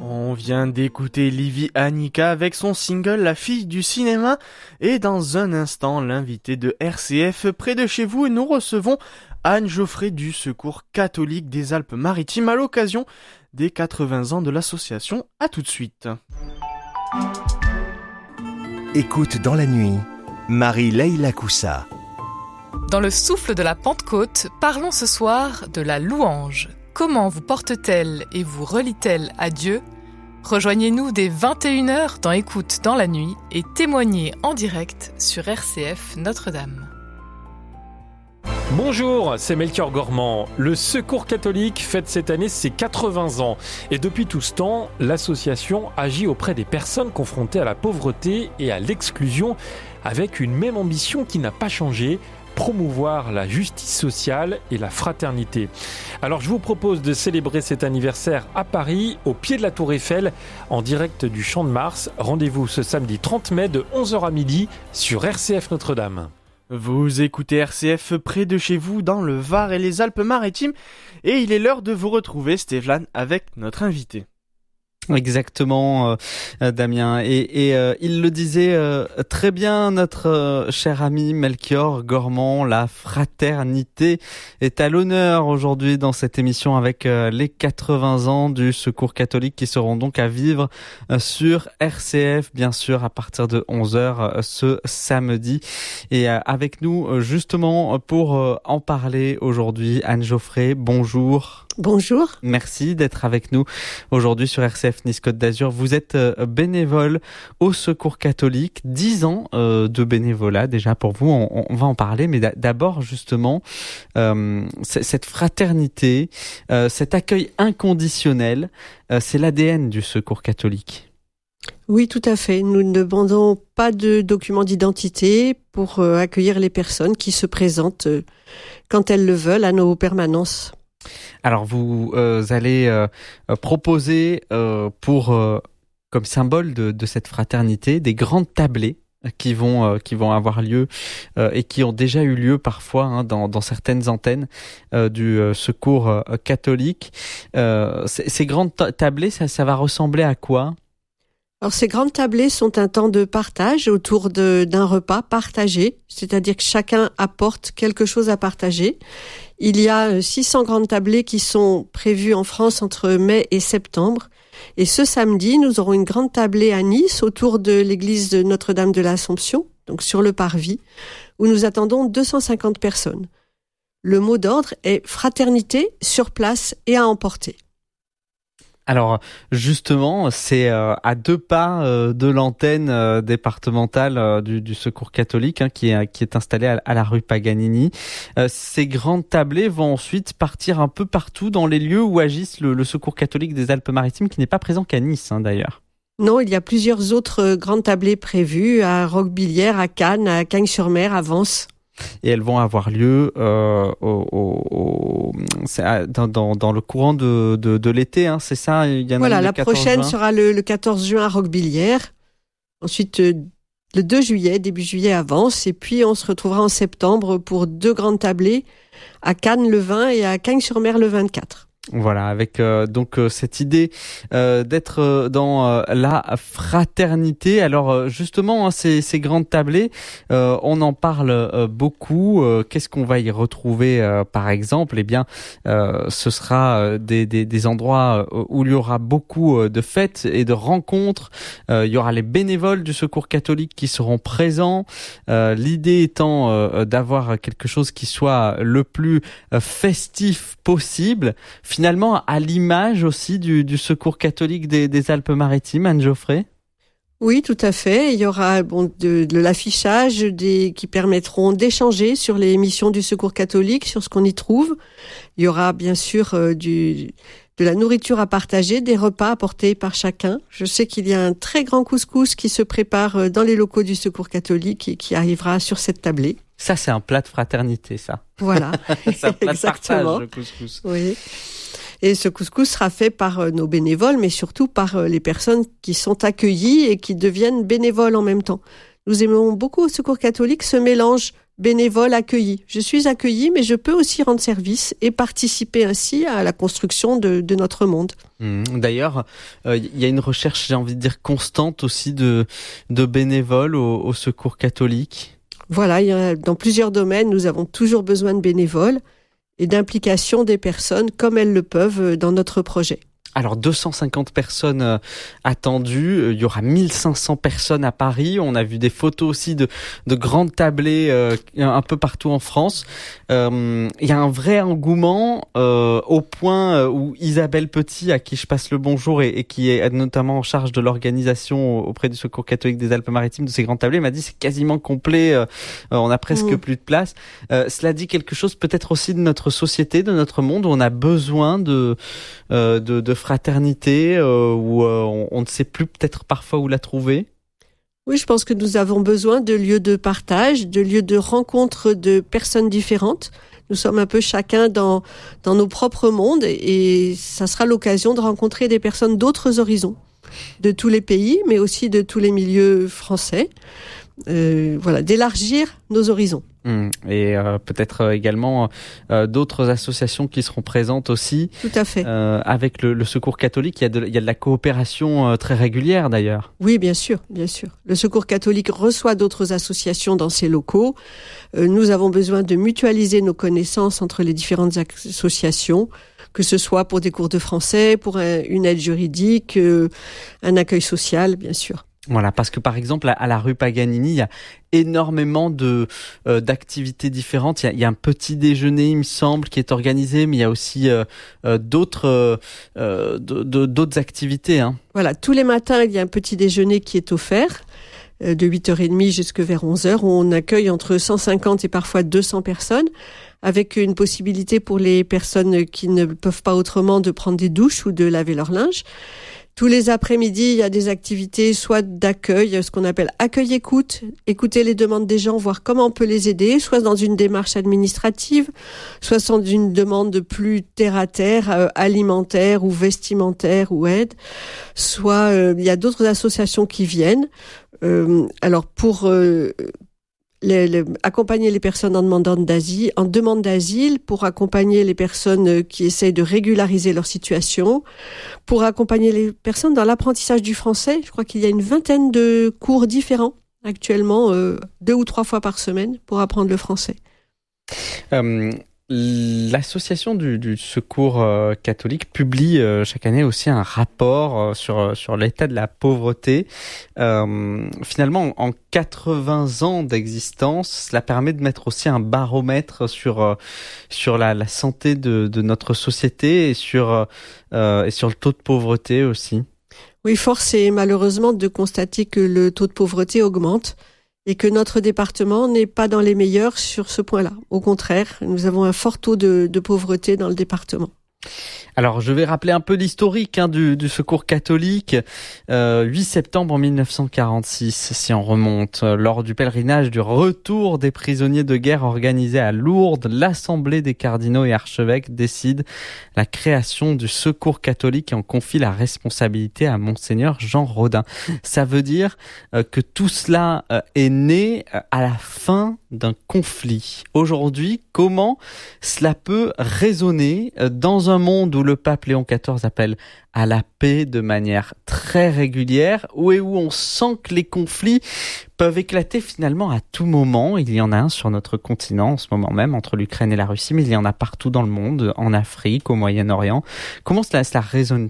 On vient d'écouter Livy Annika avec son single La fille du cinéma et dans un instant l'invité de RCF près de chez vous et nous recevons Anne Geoffrey du Secours catholique des Alpes-Maritimes à l'occasion des 80 ans de l'association. À tout de suite. Écoute dans la nuit, Marie-Leila Coussa. Dans le souffle de la Pentecôte, parlons ce soir de la louange. Comment vous porte-t-elle et vous relie-t-elle à Dieu ? Rejoignez-nous dès 21h dans Écoute dans la nuit et témoignez en direct sur RCF Notre-Dame. Bonjour, c'est Melchior Gormand. Le Secours catholique fête cette année ses 80 ans. Et depuis tout ce temps, l'association agit auprès des personnes confrontées à la pauvreté et à l'exclusion avec une même ambition qui n'a pas changé: promouvoir la justice sociale et la fraternité. Alors je vous propose de célébrer cet anniversaire à Paris, au pied de la Tour Eiffel, en direct du Champ de Mars. Rendez-vous ce samedi 30 mai de 11h à midi sur RCF Notre-Dame. Vous écoutez RCF près de chez vous dans le Var et les Alpes-Maritimes et il est l'heure de vous retrouver, Stéphane, avec notre invité. Exactement, Damien. Et il le disait très bien, notre cher ami Melchior Gormand, la fraternité est à l'honneur aujourd'hui dans cette émission avec les 80 ans du Secours catholique qui seront donc à vivre sur RCF, bien sûr, à partir de 11h ce samedi. Et avec nous, justement, pour en parler aujourd'hui, Anne Geoffrey, bonjour. Bonjour. Merci d'être avec nous aujourd'hui sur RCF Nice Côte d'Azur. Vous êtes bénévole au Secours catholique, 10 ans de bénévolat déjà pour vous, on va en parler, mais d'abord justement cette fraternité, cet accueil inconditionnel, c'est l'ADN du Secours catholique. Oui, tout à fait. Nous ne demandons pas de documents d'identité pour accueillir les personnes qui se présentent quand elles le veulent à nos permanences. Alors vous allez proposer comme symbole de cette fraternité des grandes tablées qui vont avoir lieu et qui ont déjà eu lieu parfois dans certaines antennes du Secours catholique. Ces grandes tablées, ça va ressembler à quoi ? Alors ces grandes tablées sont un temps de partage autour d'un repas partagé, c'est-à-dire que chacun apporte quelque chose à partager. Il y a 600 grandes tablées qui sont prévues en France entre mai et septembre. Et ce samedi, nous aurons une grande tablée à Nice autour de l'église de Notre-Dame de l'Assomption, donc sur le parvis, où nous attendons 250 personnes. Le mot d'ordre est fraternité sur place et à emporter. Alors justement, c'est à 2 pas de l'antenne départementale du Secours catholique qui est installée à la rue Paganini. Ces grandes tablées vont ensuite partir un peu partout dans les lieux où agissent le Secours catholique des Alpes-Maritimes, qui n'est pas présent qu'à Nice d'ailleurs. Non, il y a plusieurs autres grandes tablées prévues à Roquebillière, à Cannes, à Cagnes-sur-Mer, à Vence. Et elles vont avoir lieu dans le courant de l'été, c'est ça? Il y en voilà, a la prochaine juin. Sera le 14 juin à Roquebillière. Ensuite, le 2 juillet, début juillet à Vence. Et puis, on se retrouvera en septembre pour 2 grandes tablées à Cannes le 20 et à Cagnes-sur-Mer le 24. Voilà, avec donc cette idée d'être dans la fraternité. Alors justement, ces grandes tablées, on en parle beaucoup. Qu'est-ce qu'on va y retrouver par exemple ? Eh bien, ce sera des endroits où il y aura beaucoup de fêtes et de rencontres. Il y aura les bénévoles du Secours catholique qui seront présents. L'idée étant d'avoir quelque chose qui soit le plus festif possible. Finalement, à l'image aussi du Secours catholique des Alpes-Maritimes, Anne Geoffrey ? Oui, tout à fait. Il y aura de l'affichage qui permettront d'échanger sur les missions du Secours catholique, sur ce qu'on y trouve. Il y aura bien sûr de la nourriture à partager, des repas apportés par chacun. Je sais qu'il y a un très grand couscous qui se prépare dans les locaux du Secours catholique et qui arrivera sur cette tablée. Ça, c'est un plat de fraternité, ça. Voilà. C'est un plat de Exactement. partage, le couscous. Oui. Et ce couscous sera fait par nos bénévoles, mais surtout par les personnes qui sont accueillies et qui deviennent bénévoles en même temps. Nous aimons beaucoup au Secours catholique ce mélange bénévole accueilli. Je suis accueilli, mais je peux aussi rendre service et participer ainsi à la construction de notre monde. D'ailleurs, il y a une recherche, j'ai envie de dire, constante aussi de bénévoles au Secours catholique. Voilà, dans plusieurs domaines, nous avons toujours besoin de bénévoles et d'implication des personnes comme elles le peuvent dans notre projet. Alors 250 personnes attendues, il y aura 1500 personnes à Paris, on a vu des photos aussi de grandes tablées un peu partout en France. Il y a un vrai engouement au point où Isabelle Petit, à qui je passe le bonjour et qui est notamment en charge de l'organisation auprès du Secours catholique des Alpes-Maritimes de ces grandes tablées, m'a dit c'est quasiment complet, on a presque plus de place. Cela dit quelque chose peut-être aussi de notre société, de notre monde, où on a besoin de fraternité, où on ne sait plus peut-être parfois où la trouver. Oui, je pense que nous avons besoin de lieux de partage, de lieux de rencontre de personnes différentes. Nous sommes un peu chacun dans nos propres mondes et ça sera l'occasion de rencontrer des personnes d'autres horizons, de tous les pays, mais aussi de tous les milieux français. D'élargir nos horizons. Et peut-être également d'autres associations qui seront présentes aussi. Tout à fait. Avec le Secours catholique, il y a de la coopération très régulière d'ailleurs. Oui, bien sûr, bien sûr. Le Secours catholique reçoit d'autres associations dans ses locaux. Nous avons besoin de mutualiser nos connaissances entre les différentes associations, que ce soit pour des cours de français, pour une aide juridique, un accueil social, bien sûr. Voilà, parce que par exemple à la rue Paganini, il y a énormément d'activités différentes. Il y a un petit déjeuner, il me semble, qui est organisé, mais il y a aussi d'autres activités. Hein. Voilà, tous les matins, il y a un petit déjeuner qui est offert de 8h30 jusqu'à vers 11h, où on accueille entre 150 et parfois 200 personnes, avec une possibilité pour les personnes qui ne peuvent pas autrement de prendre des douches ou de laver leur linge. Tous les après-midi, il y a des activités soit d'accueil, ce qu'on appelle accueil-écoute, écouter les demandes des gens, voir comment on peut les aider, soit dans une démarche administrative, soit dans une demande plus terre-à-terre, alimentaire ou vestimentaire ou aide, soit il y a d'autres associations qui viennent. Alors pour accompagner les personnes en demande d'asile, pour accompagner les personnes qui essayent de régulariser leur situation, pour accompagner les personnes dans l'apprentissage du français. Je crois qu'il y a une vingtaine de cours différents actuellement, 2 ou 3 fois par semaine pour apprendre le français. L'association du Secours catholique publie chaque année aussi un rapport sur l'état de la pauvreté. Finalement, en 80 ans d'existence, cela permet de mettre aussi un baromètre sur la santé de notre société et sur le taux de pauvreté aussi. Oui, force est malheureusement de constater que le taux de pauvreté augmente. Et que notre département n'est pas dans les meilleurs sur ce point-là. Au contraire, nous avons un fort taux de pauvreté dans le département. Alors, je vais rappeler un peu l'historique du Secours catholique. 8 septembre 1946, si on remonte, lors du pèlerinage du retour des prisonniers de guerre organisé à Lourdes, l'Assemblée des cardinaux et archevêques décide la création du Secours catholique et en confie la responsabilité à Monseigneur Jean Rodin. Ça veut dire que tout cela est né à la fin d'un conflit. Aujourd'hui, comment cela peut résonner dans un monde où le pape Léon XIV appelle à la paix de manière très régulière, où on sent que les conflits peuvent éclater finalement à tout moment. Il y en a un sur notre continent en ce moment même, entre l'Ukraine et la Russie, mais il y en a partout dans le monde, en Afrique, au Moyen-Orient. Comment cela résonne-t-il ?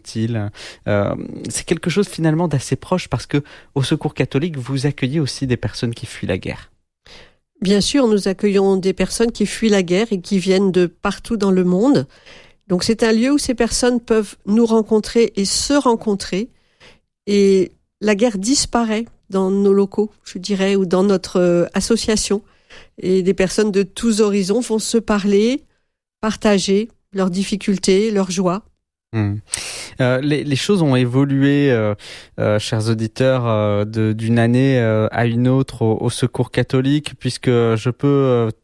C'est quelque chose finalement d'assez proche parce que au Secours catholique, vous accueillez aussi des personnes qui fuient la guerre. Bien sûr, nous accueillons des personnes qui fuient la guerre et qui viennent de partout dans le monde. Donc c'est un lieu où ces personnes peuvent nous rencontrer et se rencontrer. Et la guerre disparaît dans nos locaux, je dirais, ou dans notre association. Et des personnes de tous horizons vont se parler, partager leurs difficultés, leurs joies. Les choses ont évolué, chers auditeurs, d'une année à une autre au Secours catholique, puisque je peux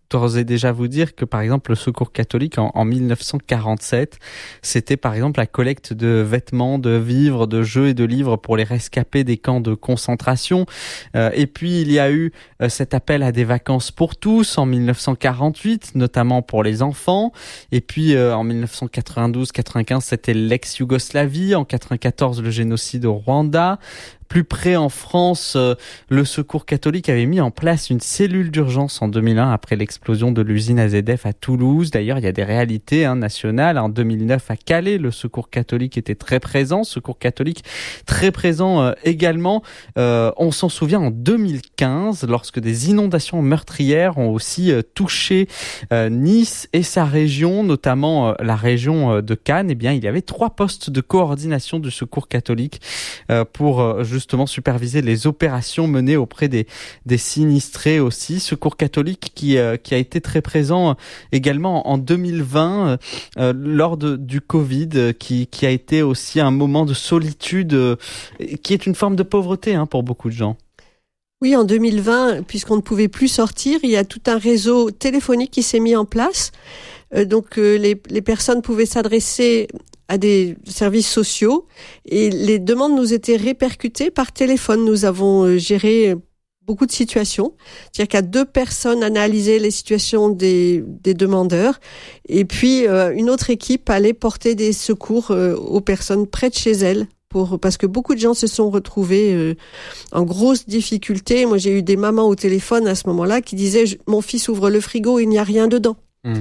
d'ores et déjà vous dire que par exemple le Secours catholique en 1947, c'était par exemple la collecte de vêtements, de vivres, de jeux et de livres pour les rescapés des camps de concentration. Et puis il y a eu cet appel à des vacances pour tous en 1948, notamment pour les enfants. Et puis en 1992-95, c'était l'ex-Yougoslavie. En 94, le génocide au Rwanda. Plus près en France, le Secours catholique avait mis en place une cellule d'urgence en 2001 après l'explosion de l'usine AZF à Toulouse. D'ailleurs, il y a des réalités nationales. En 2009, à Calais, le Secours catholique était très présent. Secours catholique très présent également. On s'en souvient en 2015, lorsque des inondations meurtrières ont aussi touché Nice et sa région, notamment la région de Cannes. Eh bien, il y avait 3 postes de coordination du Secours catholique pour justement superviser les opérations menées auprès des sinistrés aussi. Secours catholique qui a été très présent également en 2020 lors du Covid, qui a été aussi un moment de solitude, qui est une forme de pauvreté pour beaucoup de gens. Oui, en 2020, puisqu'on ne pouvait plus sortir, il y a tout un réseau téléphonique qui s'est mis en place. Donc les personnes pouvaient s'adresser à des services sociaux et les demandes nous étaient répercutées par téléphone. Nous avons géré beaucoup de situations. C'est-à-dire qu'à 2 personnes analysaient les situations des demandeurs et puis une autre équipe allait porter des secours aux personnes près de chez elles. Parce que beaucoup de gens se sont retrouvés en grosse difficulté. Moi, j'ai eu des mamans au téléphone à ce moment-là qui disaient « Mon fils ouvre le frigo, il n'y a rien dedans ».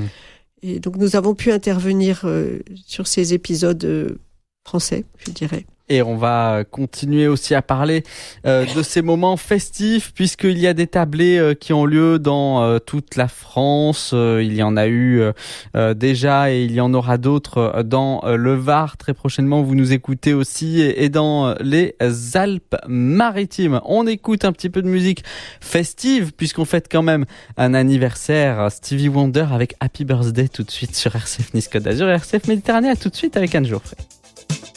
Et donc, nous avons pu intervenir sur ces épisodes français, je dirais. Et on va continuer aussi à parler de ces moments festifs, puisqu'il y a des tablés qui ont lieu dans toute la France. Il y en a eu déjà et il y en aura d'autres dans le Var. Très prochainement, vous nous écoutez aussi et dans les Alpes-Maritimes. On écoute un petit peu de musique festive, puisqu'on fête quand même un anniversaire. Stevie Wonder avec Happy Birthday tout de suite sur RCF Nice Côte d'Azur et RCF Méditerranée. À tout de suite avec Anne Geoffrey.